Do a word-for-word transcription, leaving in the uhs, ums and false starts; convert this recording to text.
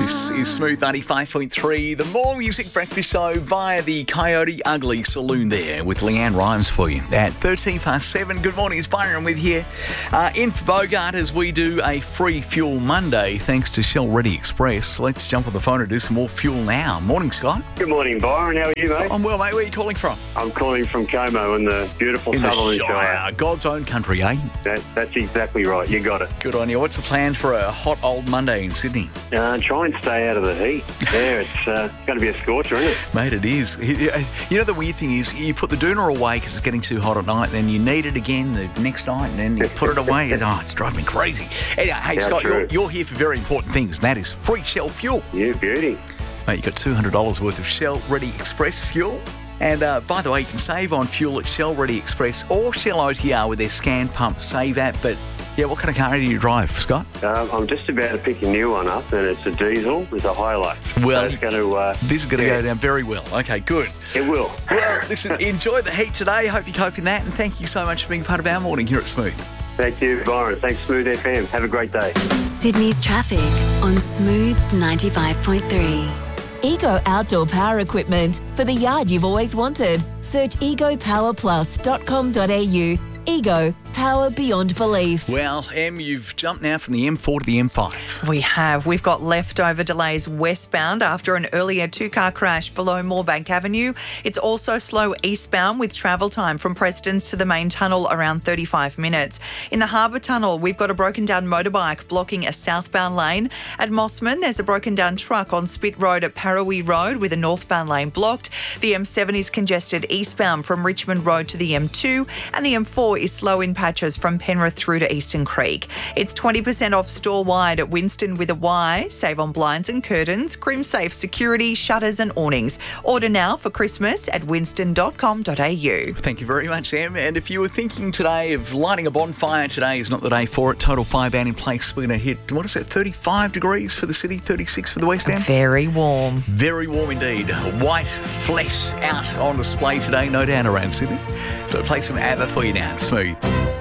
This is Smooth ninety-five point three, the More Music Breakfast Show via the Coyote Ugly Saloon there with Leanne Rhymes for you at thirteen past seven. Good morning, it's Byron with here uh, in for Bogart as we do a free fuel Monday thanks to Shell Ready Express. Let's jump on the phone and do some more fuel now. Morning, Scott. Good morning, Byron. How are you, mate? I'm well, mate. Where are you calling from? I'm calling from Como in the beautiful In the Sutherland Shire, Shire. God's own country, eh? That, that's exactly right. You got it. Good on you. What's the plan for a hot old Monday in Sydney? Uh, try and stay out of the heat. There, it's uh, going to be a scorcher, isn't it? Mate, it is. You know, the weird thing is you put the doona away because it's getting too hot at night, then you need it again the next night, and then you put it away. It's, oh, it's driving me crazy. Anyway, hey, Yeah, Scott, true. you're, you're here for very important things, and that is free Shell fuel. You beauty. Mate, you got two hundred dollars worth of Shell Ready Express fuel. And uh, by the way, you can save on fuel at Shell Ready Express or Shell O T R with their Scan Pump Save app. But yeah, what kind of car do you drive, Scott? Um, I'm just about to pick a new one up, and it's a diesel with a Hilux. Well, so it's going to... Uh, This is going to yeah, go down very well. Okay, good. It will. Well, listen, enjoy the heat today. Hope you're coping that. And thank you so much for being part of our morning here at Smooth. Thank you, Byron. Thanks, Smooth F M. Have a great day. Sydney's traffic on Smooth ninety-five point three. Ego Outdoor Power Equipment for the yard you've always wanted. Search ego power plus dot com dot a u. Ego, power beyond belief. Well, Em, you've jumped now from the M four to the M five. We have. We've got leftover delays westbound after an earlier two-car crash below Moorebank Avenue. It's also slow eastbound with travel time from Prestons to the main tunnel around thirty-five minutes. In the Harbour Tunnel, we've got a broken-down motorbike blocking a southbound lane. At Mossman, there's a broken-down truck on Spit Road at Parawee Road with a northbound lane blocked. The M seven is congested eastbound from Richmond Road to the M two, and the M four is slow in patches from Penrith through to Eastern Creek. It's twenty percent off store-wide at Winston with a Y. Save on blinds and curtains, Crimsafe security, shutters and awnings. Order now for Christmas at winston dot com dot a u. Thank you very much, Em. And if you were thinking today of lighting a bonfire, today is not the day for it. Total fire ban in place. We're going to hit, what is it, thirty-five degrees for the city, thirty-six for the West End? Very warm. Very warm indeed. White flesh out on display today, no doubt, around Sydney. So play some ABBA for you now. It's Smooth.